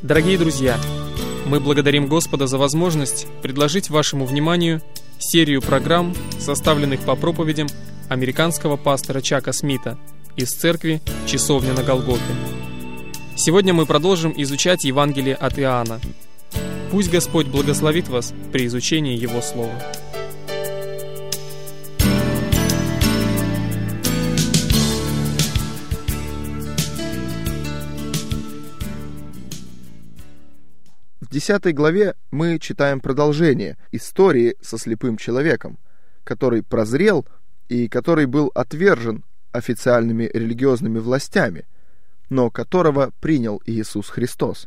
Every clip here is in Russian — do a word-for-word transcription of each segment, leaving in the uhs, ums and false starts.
Дорогие друзья, мы благодарим Господа за возможность предложить вашему вниманию серию программ, составленных по проповедям американского пастора Чака Смита из церкви «Часовня на Голгофе». Сегодня мы продолжим изучать Евангелие от Иоанна. Пусть Господь благословит вас при изучении Его Слова. В десятой главе мы читаем продолжение истории со слепым человеком, который прозрел и который был отвержен официальными религиозными властями, но которого принял Иисус Христос.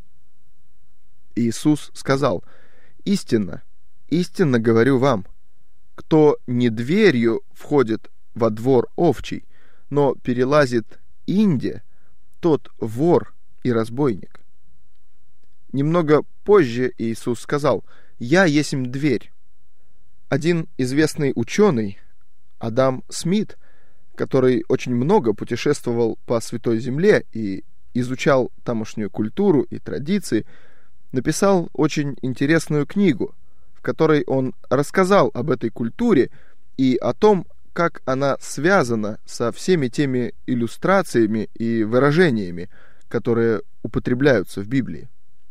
Иисус сказал: «Истинно, истинно говорю вам, кто не дверью входит во двор овчий, но перелазит инде, тот вор и разбойник». Немного позже Иисус сказал: «Я есмь дверь». Один известный ученый, Адам Смит, который очень много путешествовал по Святой Земле и изучал тамошнюю культуру и традиции, написал очень интересную книгу, в которой он рассказал об этой культуре и о том, как она связана со всеми теми иллюстрациями и выражениями, которые употребляются в Библии.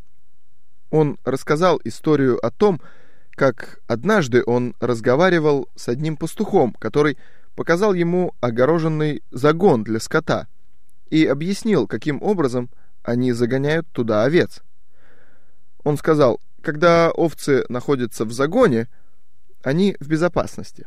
Он рассказал историю о том, как однажды он разговаривал с одним пастухом, который показал ему огороженный загон для скота и объяснил, каким образом они загоняют туда овец. Он сказал: когда овцы находятся в загоне, они в безопасности.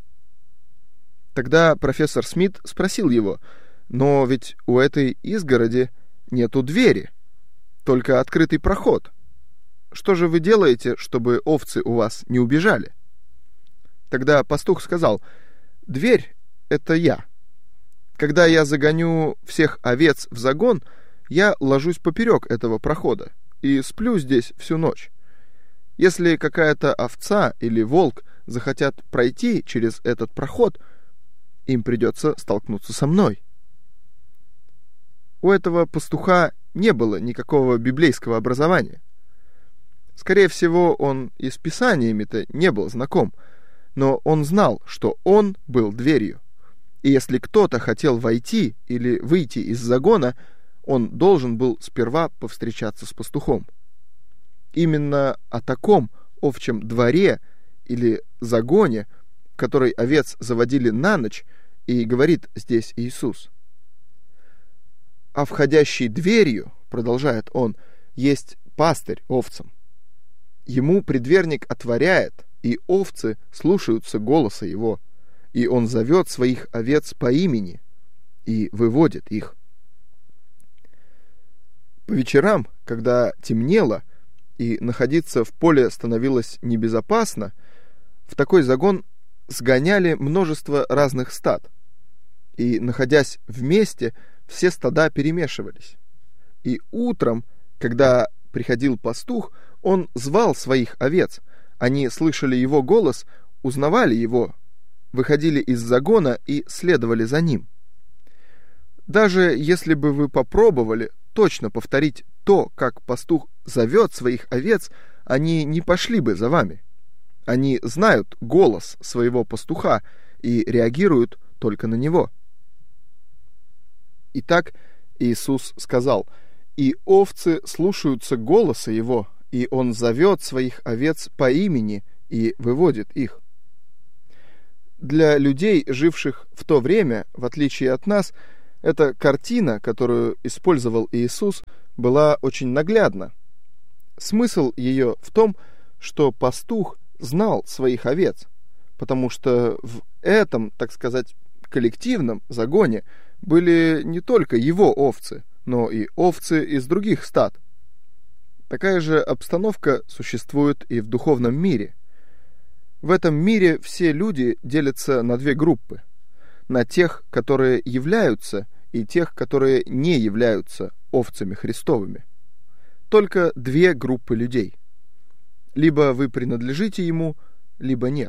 Тогда профессор Смит спросил его: но ведь у этой изгороди нету двери, только открытый проход. Что же вы делаете, чтобы овцы у вас не убежали? Тогда пастух сказал: дверь — это я. Когда я загоню всех овец в загон, я ложусь поперек этого прохода и сплю здесь всю ночь. Если какая-то овца или волк захотят пройти через этот проход, им придется столкнуться со мной. У этого пастуха не было никакого библейского образования. Скорее всего, он и с писаниями-то не был знаком, но он знал, что он был дверью. И если кто-то хотел войти или выйти из загона, он должен был сперва повстречаться с пастухом. Именно о таком овчем дворе или загоне, в который овец заводили на ночь, и говорит здесь Иисус. «А входящий дверью, — продолжает он, — есть пастырь овцам. Ему предверник отворяет, и овцы слушаются голоса его, и он зовет своих овец по имени и выводит их». По вечерам, когда темнело и находиться в поле становилось небезопасно, в такой загон сгоняли множество разных стад, и, находясь вместе, все стада перемешивались. И утром, когда приходил пастух, он звал своих овец, они слышали его голос, узнавали его, выходили из загона и следовали за ним. Даже если бы вы попробовали точно повторить то, как пастух зовет своих овец, они не пошли бы за вами. Они знают голос своего пастуха и реагируют только на него. Итак, Иисус сказал: «И овцы слушаются голоса его, и он зовет своих овец по имени и выводит их». Для людей, живших в то время, в отличие от нас, эта картина, которую использовал Иисус, была очень наглядна. Смысл ее в том, что пастух знал своих овец, потому что в этом, так сказать, коллективном загоне были не только его овцы, но и овцы из других стад. Такая же обстановка существует и в духовном мире. В этом мире все люди делятся на две группы: на тех, которые являются, и тех, которые не являются овцами Христовыми. Только две группы людей. Либо вы принадлежите ему, либо нет.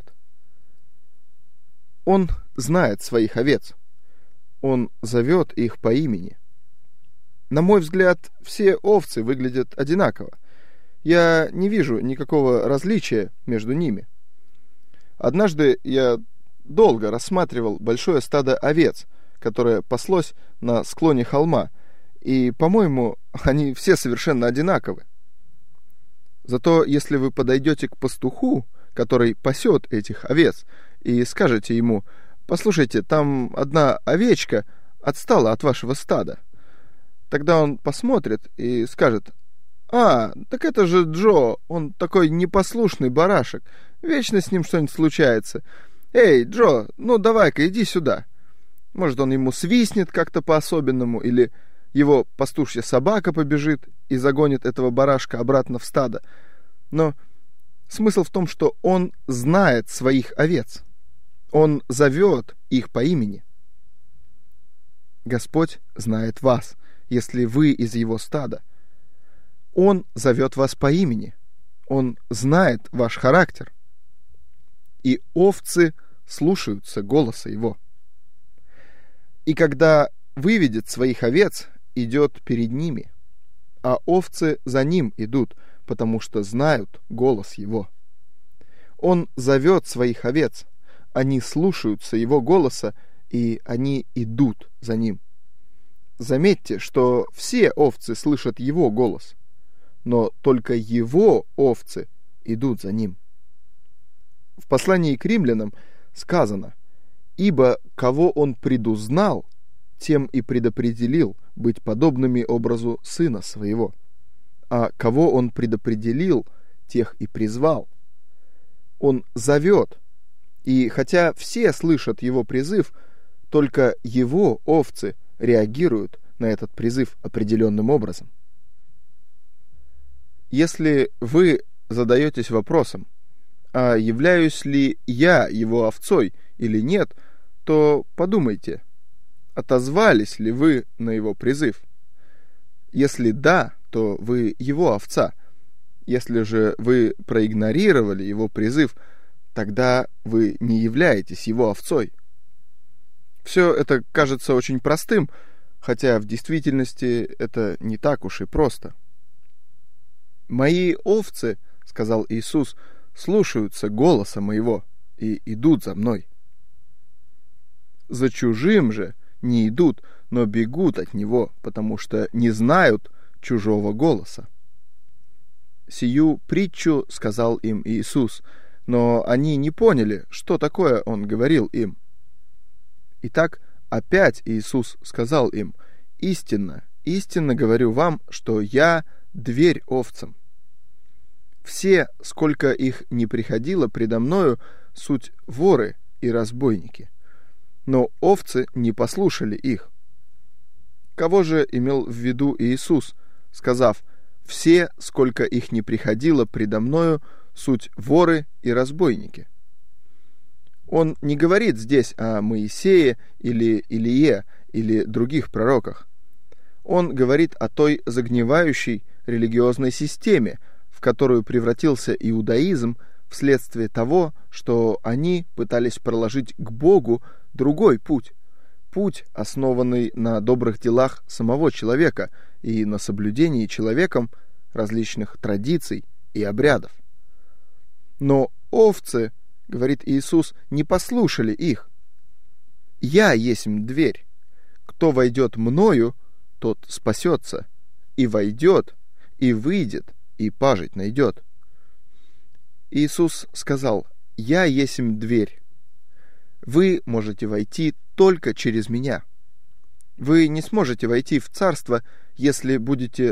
Он знает своих овец. Он зовет их по имени. На мой взгляд, все овцы выглядят одинаково, Я не вижу никакого различия между ними. Однажды я долго рассматривал большое стадо овец, которое паслось на склоне холма, и, по-моему, они все совершенно одинаковы. Зато если вы подойдете к пастуху, который пасет этих овец, и скажете ему: «Послушайте, там одна овечка отстала от вашего стада», тогда он посмотрит и скажет: «А, так это же Джо, он такой непослушный барашек, вечно с ним что-нибудь случается. Эй, Джо, ну давай-ка иди сюда». Может, он ему свистнет как-то по-особенному, или его пастушья собака побежит и загонит этого барашка обратно в стадо. Но смысл в том, что он знает своих овец. Он зовет их по имени. Господь знает вас, если вы из его стада. Он зовет вас по имени. Он знает ваш характер. И овцы слушаются голоса его. И когда выведет своих овец, идет перед ними, а овцы за ним идут, потому что знают голос его. Он зовет своих овец, они слушаются его голоса, и они идут за ним. Заметьте, что все овцы слышат его голос, но только его овцы идут за ним. В послании к римлянам сказано: «Ибо кого он предузнал, тем и предопределил быть подобными образу сына своего. А кого он предопределил, тех и призвал». Он зовет, и хотя все слышат его призыв, только его овцы реагируют на этот призыв определенным образом. Если вы задаетесь вопросом: а являюсь ли я его овцой или нет, то подумайте, отозвались ли вы на его призыв. Если да, то вы его овца. Если же вы проигнорировали его призыв, тогда вы не являетесь его овцой. Все это кажется очень простым, хотя в действительности это не так уж и просто. «Мои овцы, — сказал Иисус, — слушаются голоса моего и идут за мной. За чужим же не идут, но бегут от него, потому что не знают чужого голоса». Сию притчу сказал им Иисус, но они не поняли, что такое он говорил им. Итак, опять Иисус сказал им: «Истинно, истинно говорю вам, что я дверь овцам. Все, сколько их не приходило предо мною, суть воры и разбойники. Но овцы не послушали их». Кого же имел в виду Иисус, сказав: «Все, сколько их не приходило предо мною, суть воры и разбойники»? Он не говорит здесь о Моисее или Илие или других пророках. Он говорит о той загнивающей религиозной системе, в которую превратился иудаизм вследствие того, что они пытались проложить к Богу другой путь. Путь, основанный на добрых делах самого человека и на соблюдении человеком различных традиций и обрядов. Но овцы, говорит Иисус, не послушали их. «Я есмь дверь. Кто войдет мною, тот спасется, и войдет, и выйдет, и пажить найдет». Иисус сказал: «Я есмь дверь. Вы можете войти только через меня. Вы не сможете войти в царство, если будете